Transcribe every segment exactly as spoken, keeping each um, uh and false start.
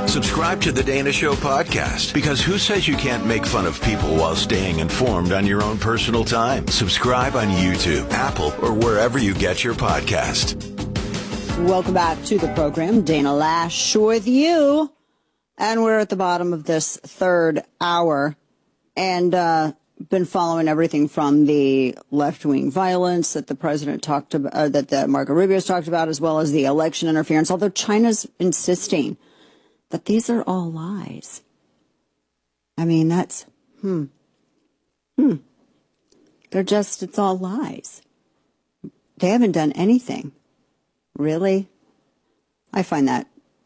Subscribe to the Dana Show podcast, because who says you can't make fun of people while staying informed on your own personal time? Subscribe on YouTube, Apple, or wherever you get your podcast. Welcome back to the program. Dana Loesch with you. And we're at the bottom of this third hour. And uh been following everything from the left-wing violence that the president talked about, uh, that the Marco Rubio's talked about, as well as the election interference, although China's insisting that these are all lies. I mean, that's, hmm, hmm. They're just, it's all lies. They haven't done anything. Really? I find that,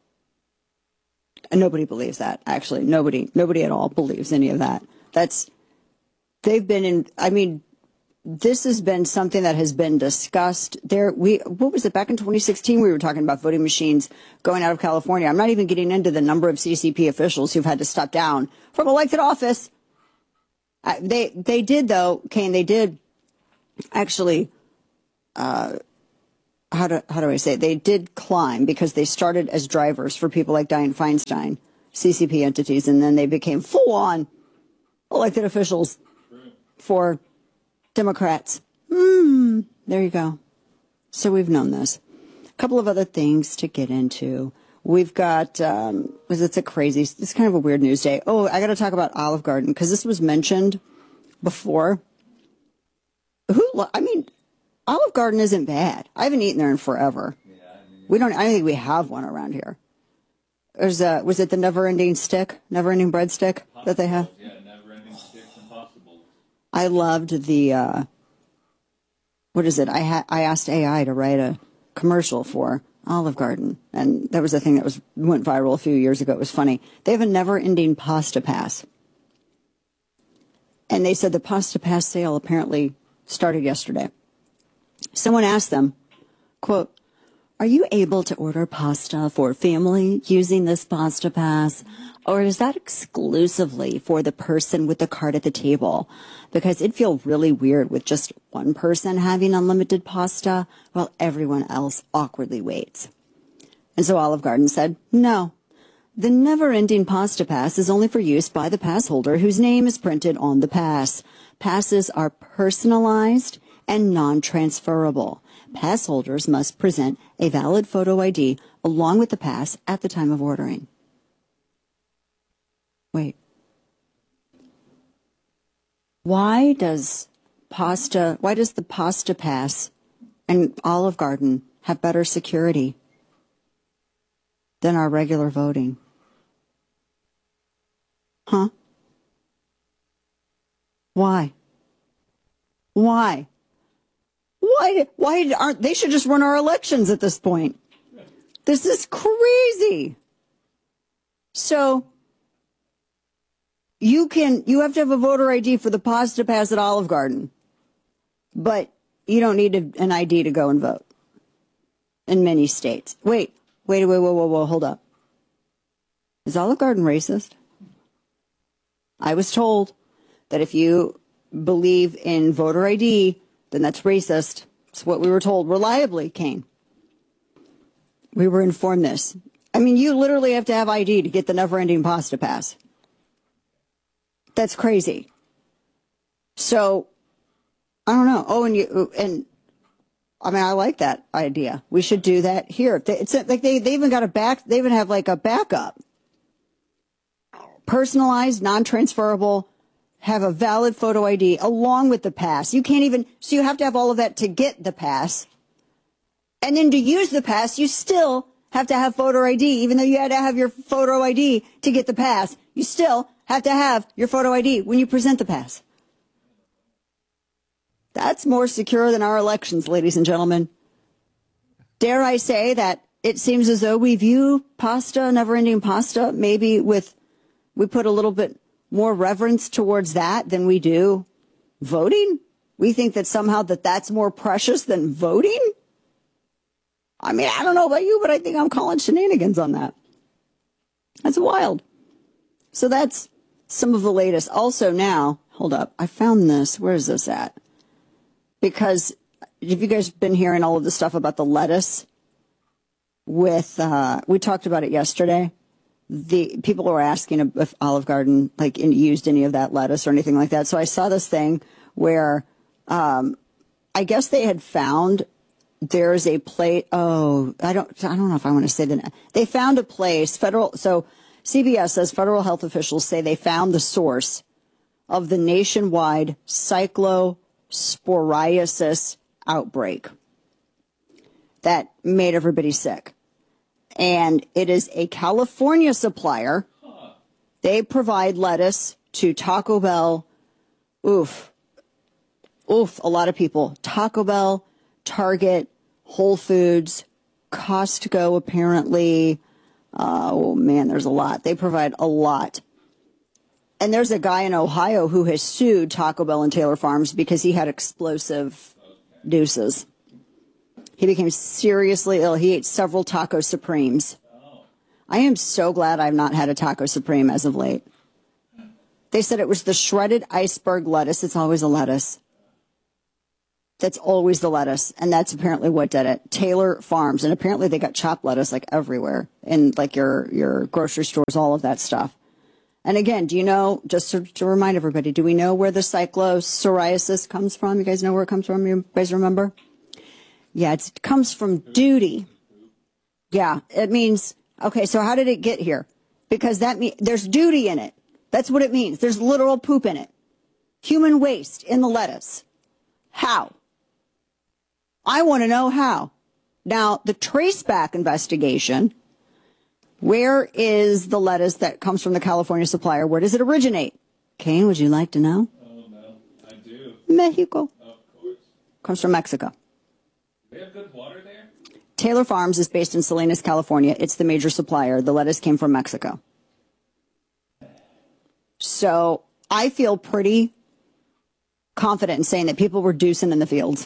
nobody believes that, actually. Nobody, nobody at all believes any of that. That's, They've been in, I mean, this has been something that has been discussed there. We, what was it, back in twenty sixteen, we were talking about voting machines going out of California. I'm not even getting into the number of C C P officials who've had to step down from elected office. Uh, they, they did though, Kane, they did actually, uh, how do, how do I say it? They did climb because they started as drivers for people like Dianne Feinstein, C C P entities, and then they became full on elected officials for Democrats. Hmm, there you go. So we've known this. A couple of other things to get into. We've got, um, it's a crazy, it's kind of a weird news day. Oh, I got to talk about Olive Garden, because this was mentioned before. Who, I mean, Olive Garden isn't bad. I haven't eaten there in forever. Yeah, I mean, we don't, I don't think we have one around here. There's a, was it the never ending stick, never ending bread stick that they have? Yeah, never ending sticks and possible. I loved the, uh, what is it? I ha- I asked A I to write a commercial for Olive Garden, and that was a thing that was went viral a few years ago. It was funny. They have a never-ending pasta pass. And they said the pasta pass sale apparently started yesterday. Someone asked them, quote, "Are you able to order pasta for family using this pasta pass? Or is that exclusively for the person with the cart at the table? Because it'd feel really weird with just one person having unlimited pasta while everyone else awkwardly waits." And so Olive Garden said, no. The never-ending pasta pass is only for use by the pass holder whose name is printed on the pass. Passes are personalized and non-transferable. Pass holders must present a valid photo I D along with the pass at the time of ordering. Wait. Why does pasta, why does the pasta pass and Olive Garden have better security than our regular voting? Huh? Why? Why? Why, why aren't, they should just run our elections at this point. This is crazy. So, you can, you have to have a voter I D for the pasta pass at Olive Garden, but you don't need a, an I D to go and vote in many states. Wait, wait, wait, whoa, whoa, whoa, hold up. Is Olive Garden racist? I was told that if you believe in voter I D, then that's racist. It's what we were told reliably, Kane. We were informed this. I mean, you literally have to have I D to get the never-ending pasta pass. That's crazy. So, I don't know. Oh, and you, and I mean, I like that idea. We should do that here. It's like they, they even got a back, they even have like a backup. Personalized, non-transferable, have a valid photo I D along with the pass. You can't even, so you have to have all of that to get the pass. And then to use the pass, you still have to have photo I D, even though you had to have your photo I D to get the pass. You still have to have your photo I D when you present the pass. That's more secure than our elections, ladies and gentlemen. Dare I say that it seems as though we view pasta, never-ending pasta, maybe with, we put a little bit more reverence towards that than we do voting? We think that somehow that that's more precious than voting? I mean, I don't know about you, but I think I'm calling shenanigans on that. That's wild. So that's some of the latest. Also now, hold up, I found this. Where is this at? Because have you guys been hearing all of the stuff about the lettuce with, uh, we talked about it yesterday, the people were asking if Olive Garden like in, used any of that lettuce or anything like that. So I saw this thing where um, I guess they had found there's a plate. Oh, I don't I don't know if I want to say that. They found a place federal. So C B S says federal health officials say they found the source of the nationwide cyclosporiasis outbreak that made everybody sick. And it is a California supplier. They provide lettuce to Taco Bell. Oof. Oof, a lot of people. Taco Bell, Target, Whole Foods, Costco, apparently. Oh, man, there's a lot. They provide a lot. And there's a guy in Ohio who has sued Taco Bell and Taylor Farms because he had explosive deuces. He became seriously ill. He ate several Taco Supremes. I am so glad I've not had a Taco Supreme as of late. They said it was the shredded iceberg lettuce. It's always a lettuce. That's always the lettuce. And that's apparently what did it. Taylor Farms. And apparently they got chopped lettuce like everywhere in like your, your grocery stores, all of that stuff. And again, do you know, just to, to remind everybody, do we know where the cyclosporiasis comes from? You guys know where it comes from? You guys remember? Yeah, it's, it comes from duty. Yeah, it means, okay, so how did it get here? Because that means there's duty in it. That's what it means. There's literal poop in it. Human waste in the lettuce. How? I want to know how. Now, the traceback investigation, where is the lettuce that comes from the California supplier? Where does it originate? Kane, would you like to know? Oh, no, I do. Mexico. Of course. Comes from Mexico. They have good water there? Taylor Farms is based in Salinas, California. It's the major supplier. The lettuce came from Mexico. So I feel pretty confident in saying that people were deucing in the fields.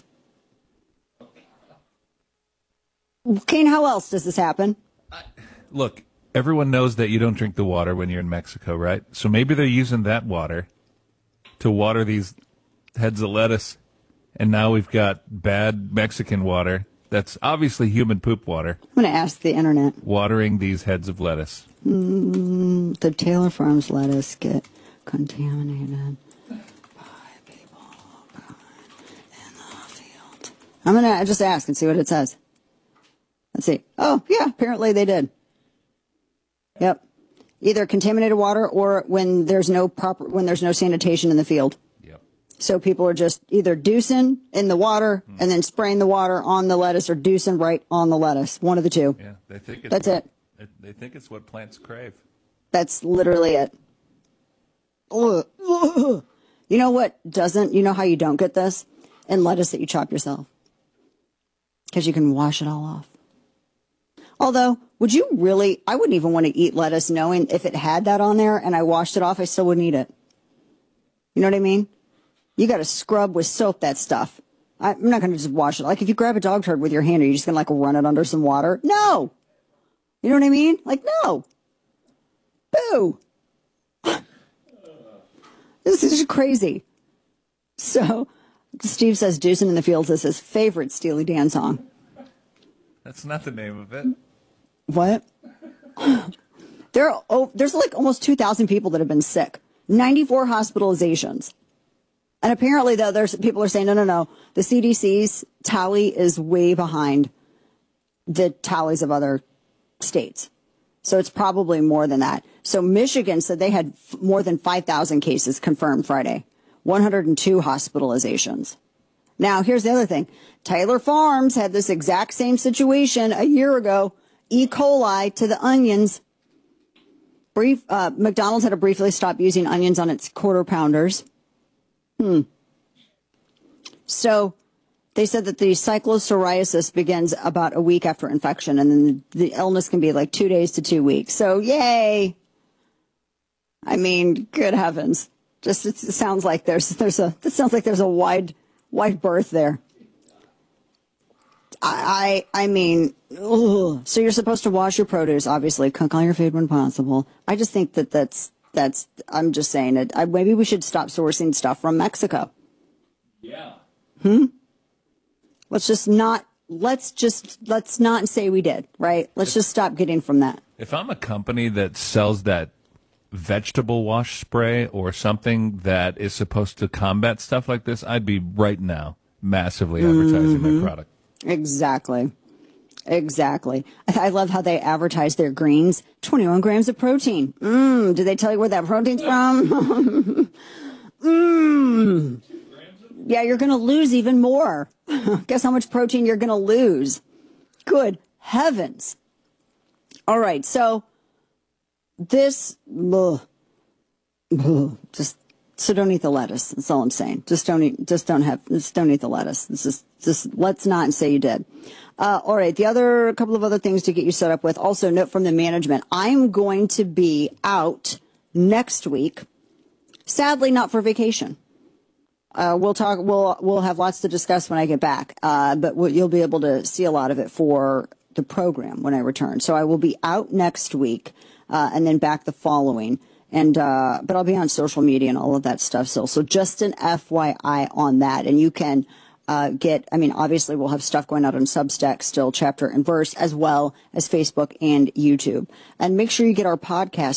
Kane, how else does this happen? Look, everyone knows that you don't drink the water when you're in Mexico, right? So maybe they're using that water to water these heads of lettuce. And now we've got bad Mexican water that's obviously human poop water. I'm going to ask the internet. Watering these heads of lettuce. Mm, the Taylor Farms lettuce get contaminated by people in the field. I'm going to just ask and see what it says. Let's see. Oh, yeah, apparently they did. Yep. Either contaminated water or when there's no proper, when there's no sanitation in the field. So people are just either deucing in the water mm. and then spraying the water on the lettuce or deucing right on the lettuce. One of the two. Yeah, they think it's That's what, it. They think it's what plants crave. That's literally it. Ugh. Ugh. You know what doesn't? You know how you don't get this? In lettuce that you chop yourself. Because you can wash it all off. Although, would you really? I wouldn't even want to eat lettuce knowing if it had that on there and I washed it off, I still wouldn't eat it. You know what I mean? You got to scrub with soap that stuff. I'm not going to just wash it. Like if you grab a dog turd with your hand, are you just going to like run it under some water? No. You know what I mean? Like, no. Boo. This is crazy. So Steve says Deucin' in the Fields is his favorite Steely Dan song. That's not the name of it. What? there are, oh, there's like almost two thousand people that have been sick. ninety-four hospitalizations. And apparently, though, there's people are saying, no, no, no. The C D C's tally is way behind the tallies of other states. So it's probably more than that. So Michigan said they had f- more than five thousand cases confirmed Friday, one hundred two hospitalizations. Now, here's the other thing. Taylor Farms had this exact same situation a year ago. E. coli to the onions. Brief, uh, McDonald's had to briefly stop using onions on its quarter pounders. Hmm. So they said that the cyclosporiasis begins about a week after infection, and then the illness can be like two days to two weeks. So yay. I mean, good heavens. Just it sounds like there's there's a it sounds like there's a wide wide berth there. I I, I mean, ugh. So you're supposed to wash your produce, obviously, cook all your food when possible. I just think that that's That's, I'm just saying it. I, maybe we should stop sourcing stuff from Mexico. Yeah. Hmm? Let's just not, let's just, let's not say we did, right? Let's just stop getting from that. If I'm a company that sells that vegetable wash spray or something that is supposed to combat stuff like this, I'd be right now massively advertising Mm-hmm. my product. Exactly. Exactly. I love how they advertise their greens. twenty-one grams of protein. Mmm. Do they tell you where that protein's from? Mmm. Yeah, you're going to lose even more. Guess how much protein you're going to lose. Good heavens. All right. So this, ugh, ugh, just, so don't eat the lettuce. That's all I'm saying. Just don't eat, just don't have, just don't eat the lettuce. This is, just, let's not say you did. Uh, all right. The other, a couple of other things to get you set up with. Also, note from the management, I'm going to be out next week. Sadly, not for vacation. Uh, we'll talk, we'll, we'll have lots to discuss when I get back. Uh, but we'll, you'll be able to see a lot of it for the program when I return. So I will be out next week, uh, and then back the following. And, uh, but I'll be on social media and all of that stuff still. So just an F Y I on that. And you can, uh, get, I mean, obviously we'll have stuff going out on Substack still, chapter and verse, as well as Facebook and YouTube. And make sure you get our podcast